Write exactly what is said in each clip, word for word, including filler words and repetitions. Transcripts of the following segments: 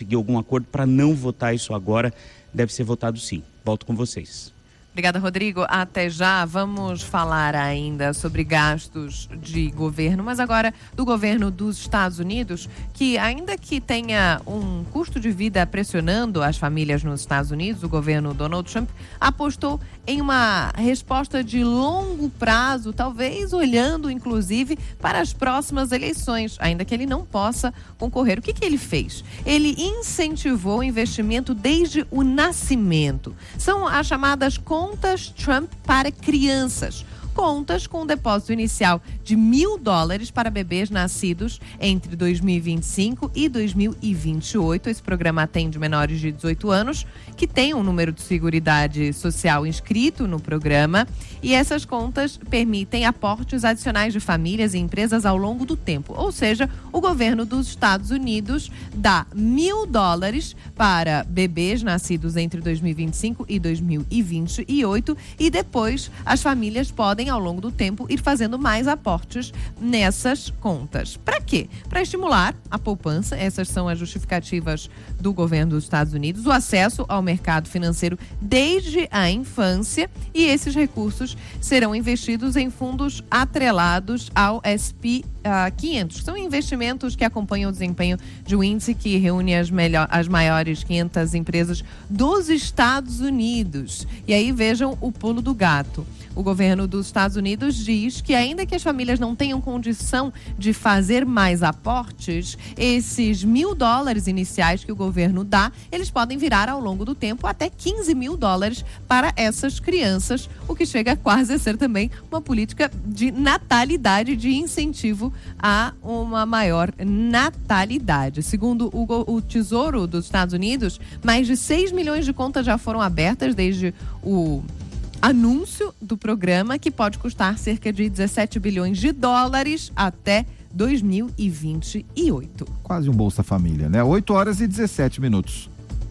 conseguir algum acordo para não votar isso agora. Deve ser votado sim. Volto com vocês. Obrigada, Rodrigo. Até já. Vamos falar ainda sobre gastos de governo, mas agora do governo dos Estados Unidos, que ainda que tenha um custo de vida pressionando as famílias nos Estados Unidos, o governo Donald Trump apostou em uma resposta de longo prazo, talvez olhando inclusive para as próximas eleições, ainda que ele não possa concorrer. O que que ele fez? Ele incentivou o investimento desde o nascimento. São as chamadas contas Trump para crianças. Contas com um depósito inicial de mil dólares para bebês nascidos entre dois mil e vinte e cinco e dois mil e vinte e oito. Esse programa atende menores de dezoito anos que têm um número de Seguridade Social inscrito no programa, e essas contas permitem aportes adicionais de famílias e empresas ao longo do tempo. Ou seja, o governo dos Estados Unidos dá mil dólares para bebês nascidos entre dois mil e vinte e cinco e dois mil e vinte e oito, e depois as famílias podem ao longo do tempo ir fazendo mais aportes nessas contas. Para quê? Para estimular a poupança. Essas são as justificativas do governo dos Estados Unidos, o acesso ao mercado financeiro desde a infância, e esses recursos serão investidos em fundos atrelados ao S and P quinhentos. São investimentos que acompanham o desempenho de um índice que reúne as, melhor, as maiores quinhentas empresas dos Estados Unidos. E aí vejam o pulo do gato. O governo dos Estados Unidos diz que ainda que as famílias não tenham condição de fazer mais aportes, esses mil dólares iniciais que o governo dá, eles podem virar ao longo do tempo até quinze mil dólares para essas crianças, o que chega quase a ser também uma política de natalidade, de incentivo a uma maior natalidade. Segundo o, o Tesouro dos Estados Unidos, mais de seis milhões de contas já foram abertas desde o anúncio do programa, que pode custar cerca de dezessete bilhões de dólares até dois mil e vinte e oito. Quase um Bolsa Família, né? oito horas e dezessete minutos.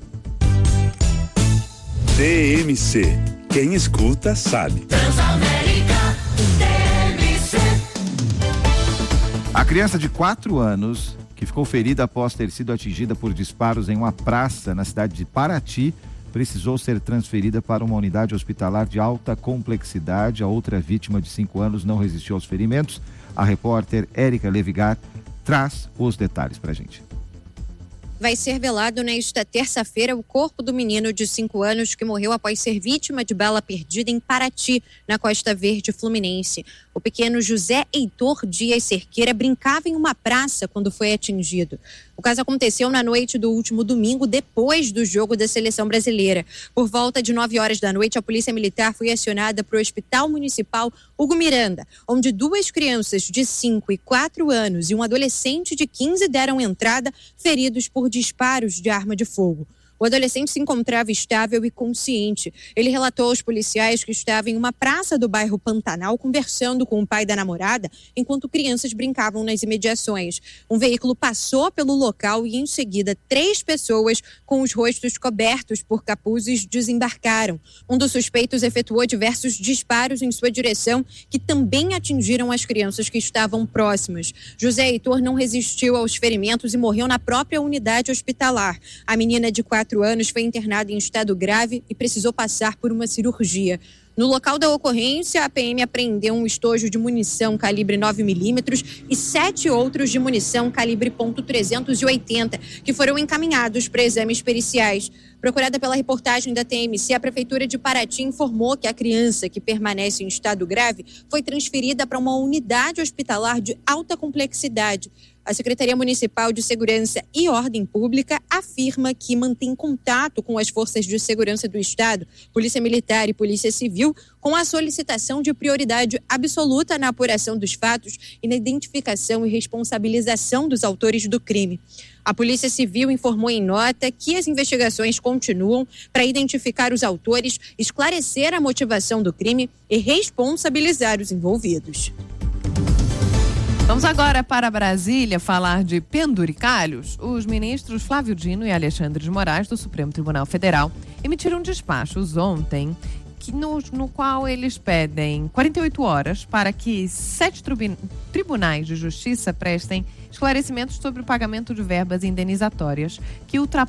T M C. Quem escuta sabe. Transamérica, T M C. A criança de quatro anos, que ficou ferida após ter sido atingida por disparos em uma praça na cidade de Paraty, precisou ser transferida para uma unidade hospitalar de alta complexidade. A outra vítima, de cinco anos, não resistiu aos ferimentos. A repórter Érica Levigar traz os detalhes pra gente. Vai ser velado nesta terça-feira o corpo do menino de cinco anos que morreu após ser vítima de bala perdida em Paraty, na Costa Verde Fluminense. O pequeno José Heitor Dias Cerqueira brincava em uma praça quando foi atingido. O caso aconteceu na noite do último domingo, depois do jogo da seleção brasileira. Por volta de nove horas da noite, a Polícia Militar foi acionada para o Hospital Municipal Hugo Miranda, onde duas crianças de cinco e quatro anos e um adolescente de quinze deram entrada, feridos por disparos de arma de fogo. O adolescente se encontrava estável e consciente. Ele relatou aos policiais que estava em uma praça do bairro Pantanal conversando com o pai da namorada, enquanto crianças brincavam nas imediações. Um veículo passou pelo local e, em seguida, três pessoas com os rostos cobertos por capuzes desembarcaram. Um dos suspeitos efetuou diversos disparos em sua direção, que também atingiram as crianças que estavam próximas. José Heitor não resistiu aos ferimentos e morreu na própria unidade hospitalar. A menina de quatro anos foi internada em estado grave e precisou passar por uma cirurgia. No local da ocorrência, a P M apreendeu um estojo de munição calibre nove milímetros e sete outros de munição calibre ponto trezentos e oitenta, que foram encaminhados para exames periciais. Procurada pela reportagem da T M C, a Prefeitura de Paraty informou que a criança, que permanece em estado grave, foi transferida para uma unidade hospitalar de alta complexidade. A Secretaria Municipal de Segurança e Ordem Pública afirma que mantém contato com as forças de segurança do Estado, Polícia Militar e Polícia Civil, com a solicitação de prioridade absoluta na apuração dos fatos e na identificação e responsabilização dos autores do crime. A Polícia Civil informou em nota que as investigações continuam para identificar os autores, esclarecer a motivação do crime e responsabilizar os envolvidos. Vamos agora para Brasília falar de penduricalhos. Os ministros Flávio Dino e Alexandre de Moraes, do Supremo Tribunal Federal, emitiram despachos ontem, que no, no qual eles pedem quarenta e oito horas para que sete tribu- tribunais de justiça prestem esclarecimentos sobre o pagamento de verbas indenizatórias que ultrapassam